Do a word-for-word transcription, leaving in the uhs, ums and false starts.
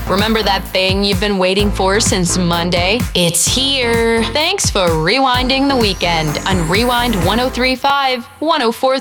Remember that thing you've been waiting for since Monday? It's here. Thanks for rewinding the weekend on Rewind one oh three point five, one oh four point three